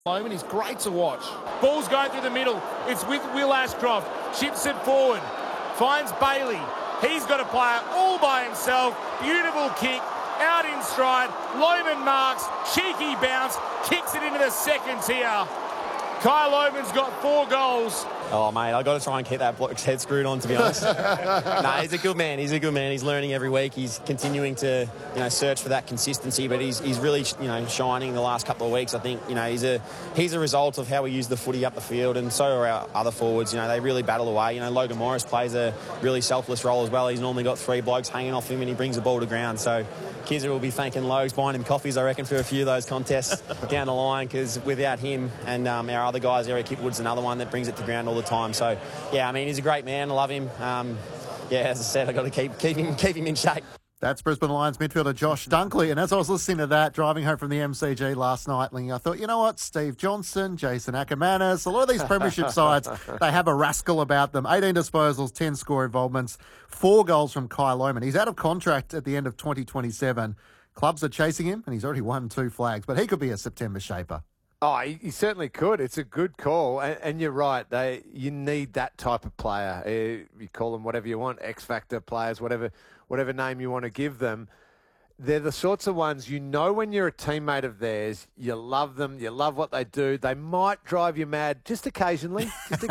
Moment is great to watch. Ball's going through the middle. It's with Will Ashcroft. Chips it forward. Finds Bailey. He's got a player all by himself. Beautiful kick. Out in stride. Lohmann marks. Cheeky bounce. Kicks it into the second tier. Kyle Lohmann's got 4 goals. Oh, mate, I've got to try and keep that bloke's head screwed on, to be honest. He's a good man. He's a good man. He's learning every week. He's continuing to, search for that consistency, but he's really, shining the last couple of weeks. I think, he's a result of how we use the footy up the field, and so are our other forwards. They really battle away. Logan Morris plays a really selfless role as well. He's normally got 3 blokes hanging off him, and he brings the ball to ground. So Kizza will be thanking Logs, buying him coffees, I reckon, for a few of those contests down the line, because without him and our other guys, Eric Hipwood's another one that brings it to ground all the time. So, he's a great man. I love him. As I said, I've got to keep him in shape. That's Brisbane Lions midfielder Josh Dunkley. And as I was listening to that, driving home from the MCG last night, I thought, you know what, Steve Johnson, Jason Ackermanis, a lot of these premiership sides, they have a rascal about them. 18 disposals, 10 score involvements, 4 goals from Kyle Lohmann. He's out of contract at the end of 2027. Clubs are chasing him, and he's already won 2 flags, but he could be a September shaper. Oh, he certainly could. It's a good call. And you're right. You need that type of player. You call them whatever you want, X-Factor players, whatever name you want to give them. They're the sorts of ones, when you're a teammate of theirs, you love them, you love what they do. They might drive you mad just occasionally,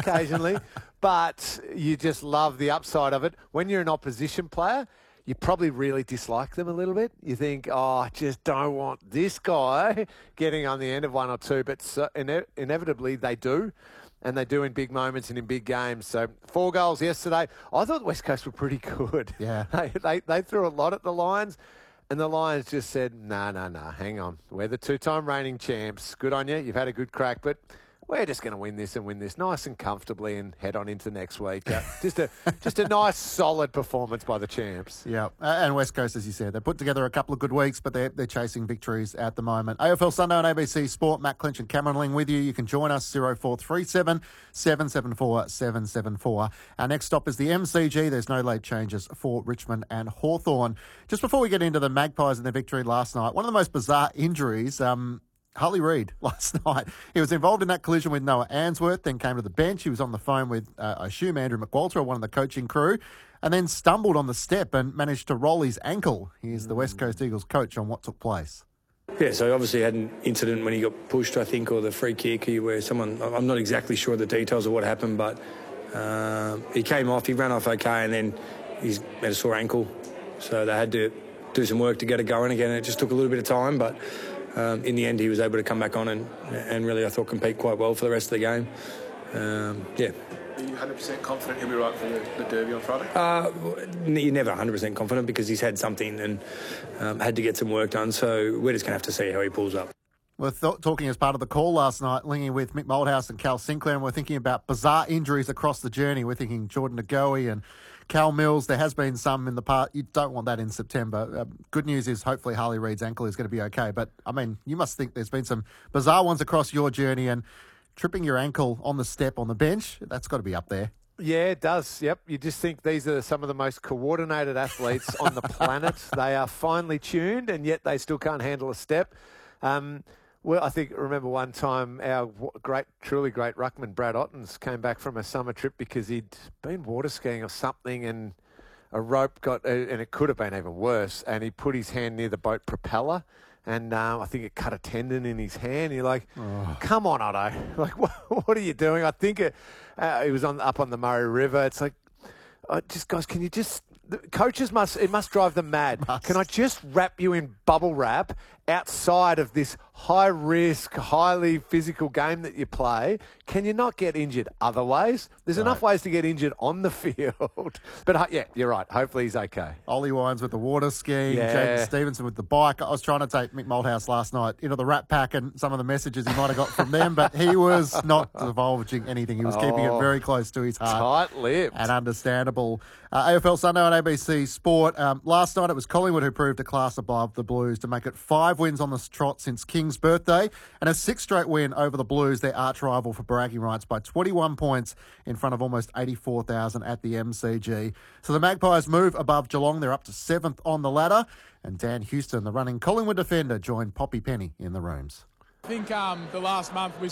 but you just love the upside of it. When you're an opposition player, you probably really dislike them a little bit. You think, I just don't want this guy getting on the end of 1 or 2, but inevitably they do, and they do in big moments and in big games. So 4 goals yesterday. I thought West Coast were pretty good. Yeah. They threw a lot at the Lions, and the Lions just said, nah, hang on. We're the 2-time reigning champs. Good on you. You've had a good crack, but we're just going to win this nice and comfortably and head on into next week. Just a nice, solid performance by the champs. Yeah, and West Coast, as you said, they put together a couple of good weeks, but they're chasing victories at the moment. AFL Sunday on ABC Sport. Matt Clinch and Cameron Ling with you. You can join us 0437 774 774. Our next stop is the MCG. There's no late changes for Richmond and Hawthorn. Just before we get into the Magpies and their victory last night, one of the most bizarre injuries. Harley Reid last night. He was involved in that collision with Noah Answorth, then came to the bench. He was on the phone with, I assume, Andrew McWalter, one of the coaching crew, and then stumbled on the step and managed to roll his ankle. Here's the West Coast Eagles coach on what took place. Yeah, so obviously had an incident when he got pushed, I think, or the free kick where I'm not exactly sure of the details of what happened, but he came off, he ran off okay, and then he's had a sore ankle. So they had to do some work to get it going again. It just took a little bit of time, but in the end, he was able to come back on and really, I thought, compete quite well for the rest of the game. Are you 100% confident he'll be right for the derby on Friday? You're never 100% confident because he's had something and had to get some work done. So we're just going to have to see how he pulls up. We're talking as part of the call last night, linking with Mick Moldhouse and Cal Sinclair, and we're thinking about bizarre injuries across the journey. We're thinking Jordan Ngoe and Cal Mills. There has been some in the past. You don't want that in September. Good news is hopefully Harley Reid's ankle is going to be okay. But, you must think there's been some bizarre ones across your journey, and tripping your ankle on the step on the bench, that's got to be up there. Yeah, it does. Yep. You just think these are some of the most coordinated athletes on the planet. They are finely tuned, and yet they still can't handle a step. Well, I remember one time our truly great ruckman, Brad Ottens, came back from a summer trip because he'd been water skiing or something and a rope and it could have been even worse, and he put his hand near the boat propeller and I think it cut a tendon in his hand. You're like, come on, Otto. Like, what are you doing? I think it was up on the Murray River. It's like, guys, can you just... The coaches must drive them mad. Can I just wrap you in bubble wrap outside of this high-risk, highly physical game that you play? Can you not get injured other ways? There's enough ways to get injured on the field. But, you're right. Hopefully he's okay. Ollie Wines with the water skiing, Jaden Stevenson with the bike. I was trying to take Mick Moldhouse last night into the Rat Pack and some of the messages he might have got from them, but he was not divulging anything. He was keeping it very close to his heart. Tight-lipped. And understandable. AFL Sunday on ABC Sport. Last night it was Collingwood who proved a class above the Blues to make it 5 wins on the trot since King's birthday and a 6th straight win over the Blues, their arch rival for bragging rights, by 21 points in front of almost 84,000 at the MCG. So the Magpies move above Geelong. They're up to 7th on the ladder. And Dan Houston, the running Collingwood defender, joined Poppy Penny in the rooms. think the last month was